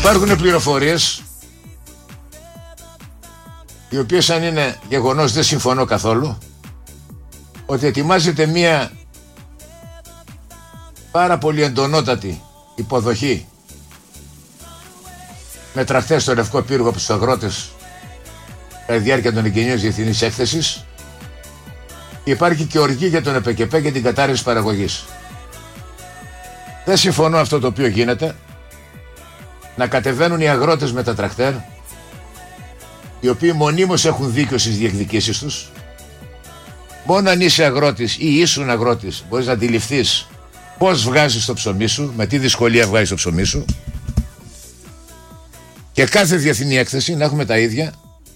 Υπάρχουν πληροφορίες οι οποίες, αν είναι γεγονός, δεν συμφωνώ καθόλου, ότι ετοιμάζεται μία πάρα πολύ εντονότατη υποδοχή με τρακτέρ στο Λευκό Πύργο από τους αγρότες κατά τη διάρκεια των εγγενείων διεθνής έκθεσης. Υπάρχει και οργή για τον ΕΠΕΚΕΠΕ και την κατάρρευση παραγωγής. Δεν συμφωνώ αυτό το οποίο γίνεται, να κατεβαίνουν οι αγρότες με τα τρακτέρ, οι οποίοι μονίμως έχουν δίκιο στις διεκδικήσεις τους. Μόνο αν είσαι αγρότης ή ήσουν αγρότης μπορείς να αντιληφθείς πώς βγάζεις το ψωμί σου, με τι δυσκολία βγάζεις το ψωμί σου. Και κάθε διεθνή έκθεση να έχουμε τα ίδια,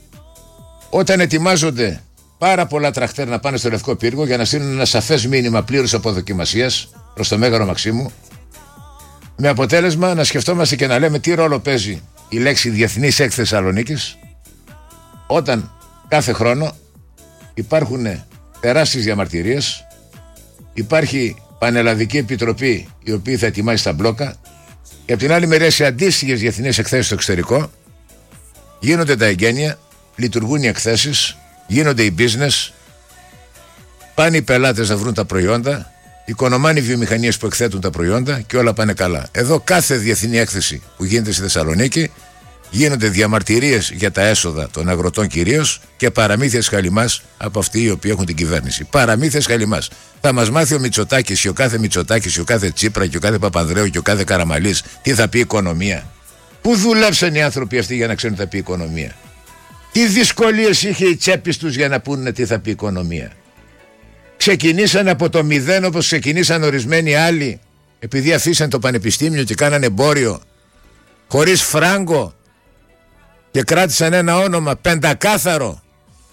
όταν ετοιμάζονται πάρα πολλά τρακτέρ να πάνε στο Λευκό Πύργο για να στείλουν ένα σαφές μήνυμα πλήρους αποδοκιμασίας προς το Μέγαρο Μαξίμου, με αποτέλεσμα να σκεφτόμαστε και να λέμε τι ρόλο παίζει η λέξη Διεθνής Έκθεση Θεσσαλονίκης, όταν κάθε χρόνο υπάρχουν τεράστιες διαμαρτυρίες, υπάρχει Πανελλαδική Επιτροπή η οποία θα ετοιμάσει τα μπλόκα, και από την άλλη μεριά σε αντίστοιχες διεθνείς εκθέσεις στο εξωτερικό γίνονται τα εγγένεια, λειτουργούν οι εκθέσεις, γίνονται οι business, πάνε οι πελάτες να βρουν τα προϊόντα, οικονομάνε οι βιομηχανίες που εκθέτουν τα προϊόντα και όλα πάνε καλά. Εδώ κάθε διεθνή έκθεση που γίνεται στη Θεσσαλονίκη γίνονται διαμαρτυρίες για τα έσοδα των αγροτών κυρίως και παραμύθιες χαλιμάς από αυτοί οι οποίοι έχουν την κυβέρνηση. Παραμύθιες χαλιμάς. Θα μας μάθει ο Μητσοτάκης, και ο κάθε Μητσοτάκης, και ο κάθε Τσίπρα, και ο κάθε Παπανδρέου, και ο κάθε Καραμαλής τι θα πει οικονομία. Πού δουλέψαν οι άνθρωποι αυτοί για να ξέρουν τι θα πει οικονομία? Τι δυσκολίες είχε η τσέπη τους για να πούνε τι θα πει οικονομία? Ξεκινήσαν από το μηδέν, όπως ξεκινήσαν ορισμένοι άλλοι, επειδή αφήσαν το πανεπιστήμιο και κάνανε εμπόριο χωρίς φράγκο και κράτησαν ένα όνομα πεντακάθαρο,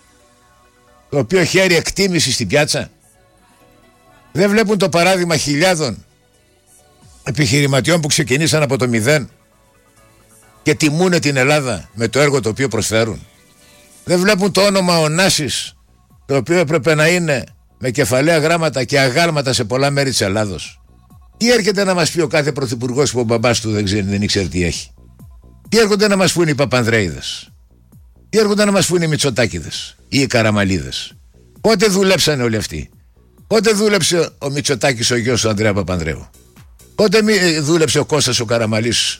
το οποίο χαίρει εκτίμηση στην πιάτσα. Δεν βλέπουν το παράδειγμα χιλιάδων επιχειρηματιών που ξεκινήσαν από το μηδέν και τιμούνε την Ελλάδα με το έργο το οποίο προσφέρουν? Δεν βλέπουν το όνομα Ωνάσης, το οποίο έπρεπε να είναι με κεφαλαία γράμματα και αγάλματα σε πολλά μέρη της Ελλάδος? Τι έρχεται να μας πει ο κάθε πρωθυπουργός που ο μπαμπάς του δεν ήξερε τι έχει? Τι έρχονται να μας πούν οι Παπανδρέιδες? Τι έρχονται να μας πούν οι Μητσοτάκηδες ή οι Καραμαλίδες? Πότε δουλέψανε όλοι αυτοί? Πότε δούλεψε ο Μητσοτάκης, ο γιος του Ανδρέα Παπανδρέου? Πότε δούλεψε ο Κώστας ο Καραμαλής,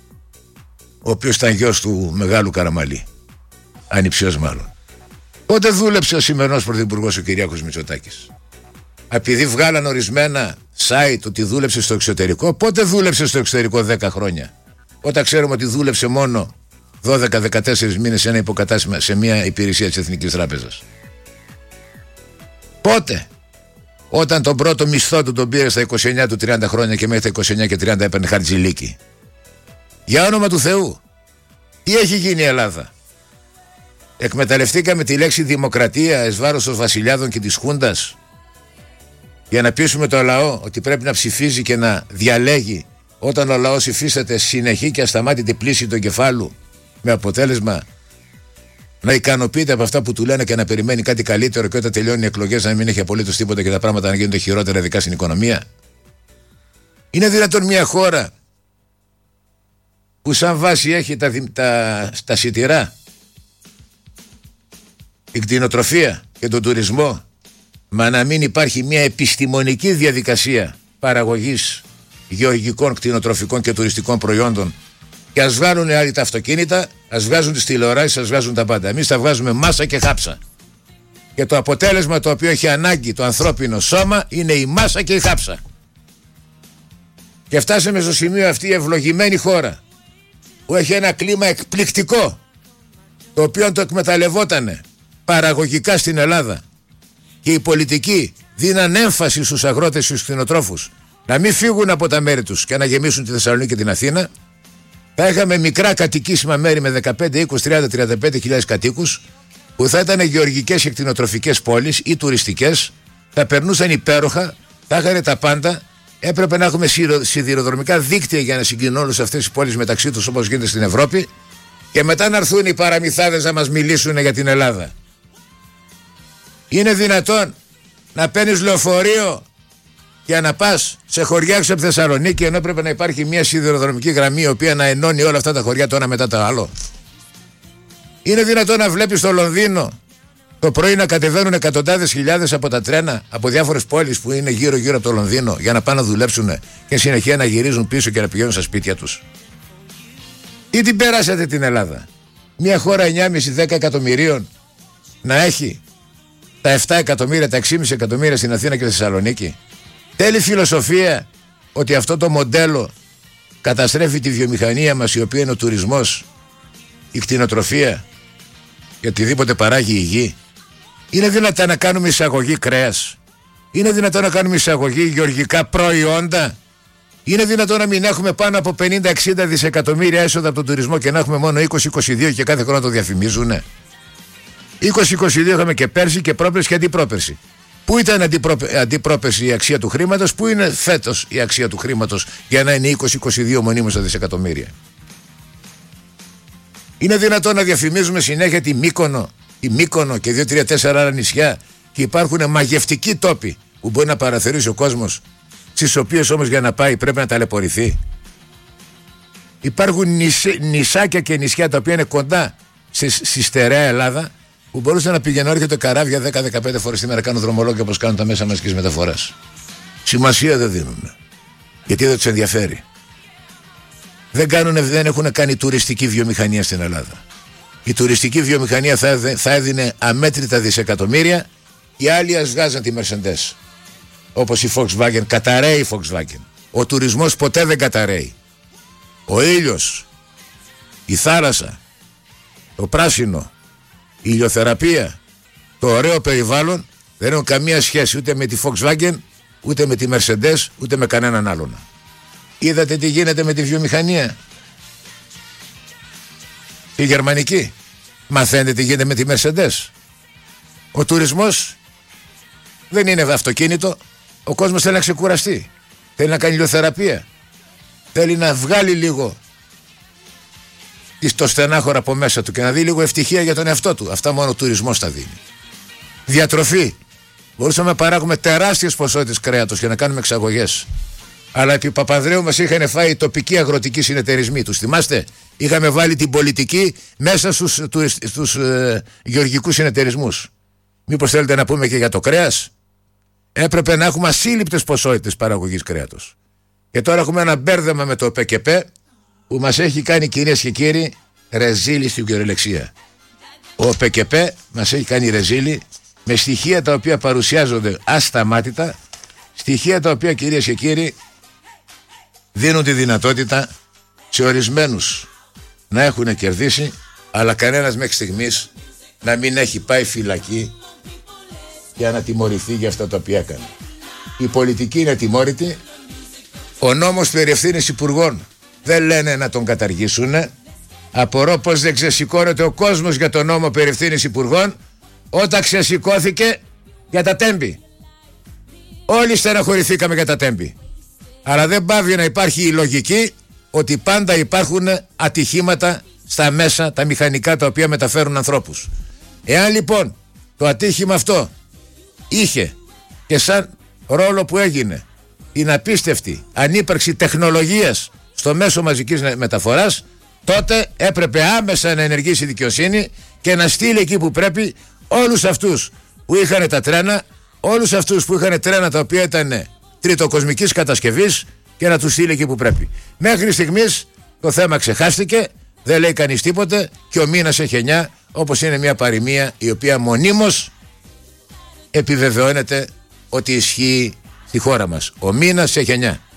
ο οποίος ήταν γιος του μεγάλου Καραμαλή, ανιψιός μάλλον? Πότε δούλεψε ο σημερινός πρωθυπουργός, ο Κυριάκος Μητσοτάκης? Επειδή βγάλαν ορισμένα site ότι δούλεψε στο εξωτερικό. Πότε δούλεψε στο εξωτερικό 10 χρόνια? Όταν ξέρουμε ότι δούλεψε μόνο 12-14 μήνες σε ένα υποκατάστημα, σε μια υπηρεσία της Εθνικής Τράπεζας. Πότε? Όταν τον πρώτο μισθό του τον πήρε στα 29 του 30 χρόνια και μέχρι τα 29 και 30 έπαιρνε χαρτζηλίκι. Για όνομα του Θεού, τι έχει γίνει η Ελλάδα? Εκμεταλλευτήκαμε τη λέξη δημοκρατία εις βάρος των βασιλιάδων και της Χούντας για να πείσουμε το λαό ότι πρέπει να ψηφίζει και να διαλέγει, όταν ο λαός υφίσταται συνεχή και ασταμάτητη πλήση του εγκεφάλου, με αποτέλεσμα να ικανοποιείται από αυτά που του λένε και να περιμένει κάτι καλύτερο, και όταν τελειώνουν οι εκλογές να μην έχει απολύτως τίποτα και τα πράγματα να γίνονται χειρότερα, ειδικά στην οικονομία? Είναι δυνατόν μια χώρα που σαν βάση έχει τα σιτηρά, την κτηνοτροφία και τον τουρισμό, μα να μην υπάρχει μια επιστημονική διαδικασία παραγωγής γεωργικών, κτηνοτροφικών και τουριστικών προϊόντων? Και ας βγάλουν άλλοι τα αυτοκίνητα, ας βγάζουν τις τηλεοράσεις, ας βγάζουν τα πάντα. Εμείς θα βγάζουμε μάσα και χάψα. Και το αποτέλεσμα το οποίο έχει ανάγκη το ανθρώπινο σώμα είναι η μάσα και η χάψα. Και φτάσαμε στο σημείο αυτή η ευλογημένη χώρα που έχει ένα κλίμα εκπληκτικό, το οποίο το εκμεταλλευότανε παραγωγικά στην Ελλάδα, και οι πολιτικοί δίναν έμφαση στους αγρότες και στους κτηνοτρόφους να μην φύγουν από τα μέρη τους και να γεμίσουν τη Θεσσαλονίκη και την Αθήνα. Θα είχαμε μικρά κατοικήσιμα μέρη με 15, 20, 30, 35.000 κατοίκους, που θα ήταν γεωργικές και κτηνοτροφικές πόλεις ή τουριστικές, θα περνούσαν υπέροχα, θα είχαν τα πάντα. Έπρεπε να έχουμε σιδηροδρομικά δίκτυα για να συγκοινωνούν αυτές τις πόλεις μεταξύ τους, όπως γίνεται στην Ευρώπη, και μετά να έρθουν οι παραμυθάδες να μας μιλήσουν για την Ελλάδα. Είναι δυνατόν να παίρνεις λεωφορείο για να πας σε χωριά έξω από Θεσσαλονίκη, ενώ πρέπει να υπάρχει μια σιδηροδρομική γραμμή η οποία να ενώνει όλα αυτά τα χωριά το ένα μετά το άλλο? Είναι δυνατόν να βλέπεις στο Λονδίνο το πρωί να κατεβαίνουν εκατοντάδες χιλιάδες από τα τρένα από διάφορες πόλεις που είναι γύρω-γύρω από το Λονδίνο για να πάνε να δουλέψουν και συνεχεία να γυρίζουν πίσω και να πηγαίνουν στα σπίτια τους? Ή την περάσατε την Ελλάδα? Μια χώρα 9,5-10 εκατομμυρίων να έχει τα 7 εκατομμύρια, τα 6,5 εκατομμύρια στην Αθήνα και στη Θεσσαλονίκη. Τέλει φιλοσοφία ότι αυτό το μοντέλο καταστρέφει τη βιομηχανία μας, η οποία είναι ο τουρισμός, η κτηνοτροφία και οτιδήποτε παράγει η γη. Είναι δυνατόν να κάνουμε εισαγωγή κρέας? Είναι δυνατόν να κάνουμε εισαγωγή γεωργικά προϊόντα? Είναι δυνατόν να μην έχουμε πάνω από 50-60 δισεκατομμύρια έσοδα από τον τουρισμό και να έχουμε μόνο 20-22 και κάθε χρόνο το διαφημίζουνε? 20-22 είχαμε και πέρσι και πρόπερσι και αντιπρόπερσι. Πού ήταν αντιπρόπερσι η αξία του χρήματος, πού είναι φέτος η αξία του χρήματος για να είναι 20-22 μονίμως τα δισεκατομμύρια? Είναι δυνατόν να διαφημίζουμε συνέχεια τη Μύκονο και 2-3-4 άλλα νησιά και υπάρχουν μαγευτικοί τόποι που μπορεί να παραθερήσει ο κόσμος, στις οποίες όμως για να πάει πρέπει να ταλαιπωρηθεί? Υπάρχουν νησάκια και νησιά τα οποία είναι κοντά στη στερεά Ελλάδα που μπορούσαν να πηγαίνουν έρχεται καράβια 10-15 φορές τη μέρα, κάνουν δρομολόγια όπως κάνουν τα μέσα μαζικής μεταφοράς. Σημασία δεν δίνουν. Γιατί δεν τους ενδιαφέρει. Δεν έχουν κάνει τουριστική βιομηχανία στην Ελλάδα. Η τουριστική βιομηχανία θα έδινε αμέτρητα δισεκατομμύρια, οι άλλοι ας βγάζαν τη Mercedes. Όπως η Volkswagen, καταραίει η Volkswagen. Ο τουρισμός ποτέ δεν καταραίει. Ο ήλιος, η θάλασσα, το πράσινο, η ηλιοθεραπεία, το ωραίο περιβάλλον δεν έχουν καμία σχέση ούτε με τη Volkswagen, ούτε με τη Mercedes, ούτε με κανέναν άλλον. Είδατε τι γίνεται με τη βιομηχανία η γερμανική? Μαθαίνετε τι γίνεται με τη Mercedes? Ο τουρισμός δεν είναι αυτοκίνητο. Ο κόσμος θέλει να ξεκουραστεί, θέλει να κάνει ηλιοθεραπεία, θέλει να βγάλει λίγο το στενάχωρο από μέσα του και να δει λίγο ευτυχία για τον εαυτό του. Αυτά μόνο ο τουρισμός τα δίνει. Διατροφή. Μπορούσαμε να παράγουμε τεράστιες ποσότητες κρέατος και να κάνουμε εξαγωγές. Αλλά επί Παπανδρέου μας είχαν φάει οι τοπικοί αγροτικοί συνεταιρισμοί. Τους θυμάστε? Είχαμε βάλει την πολιτική μέσα στους γεωργικούς συνεταιρισμούς. Μήπως θέλετε να πούμε και για το κρέας? Έπρεπε να έχουμε ασύλληπτες ποσότητες παραγωγής κρέατος. Και τώρα έχουμε ένα μπέρδεμα με το ΠΚΠ που μας έχει κάνει, κυρίες και κύριοι, ρεζίλι στην κυριολεξία. Ο ΠΚΠ μας έχει κάνει ρεζίλι με στοιχεία τα οποία παρουσιάζονται ασταμάτητα, στοιχεία τα οποία, κυρίες και κύριοι, δίνουν τη δυνατότητα σε ορισμένους να έχουν κερδίσει, αλλά κανένας μέχρι στιγμής να μην έχει πάει φυλακή για να τιμωρηθεί για αυτά τα οποία έκανε. Η πολιτική είναι τιμώρητη. Ο νόμος περί ευθύνης υπουργών δεν λένε να τον καταργήσουν. Απορώ πως δεν ξεσηκώνεται ο κόσμος για τον νόμο περί ευθύνης υπουργών όταν ξεσηκώθηκε για τα τέμπη. Όλοι στεναχωρηθήκαμε για τα τέμπη. Αλλά δεν πάβει να υπάρχει η λογική ότι πάντα υπάρχουν ατυχήματα στα μέσα τα μηχανικά τα οποία μεταφέρουν ανθρώπους. Εάν λοιπόν το ατύχημα αυτό είχε και σαν ρόλο που έγινε την απίστευτη ανύπαρξη τεχνολογίας στο μέσο μαζικής μεταφοράς, τότε έπρεπε άμεσα να ενεργήσει η δικαιοσύνη και να στείλει εκεί που πρέπει όλους αυτούς που είχαν τα τρένα, όλους αυτούς που είχαν τρένα τα οποία ήταν τριτοκοσμικής κατασκευής και να τους στείλει εκεί που πρέπει. Μέχρι στιγμής το θέμα ξεχάστηκε, δεν λέει κανείς τίποτε και ο μήνας έχει 9, όπως είναι μια παροιμία η οποία μονίμως επιβεβαιώνεται ότι ισχύει στη χώρα μας. Ο μήνας έχει 9.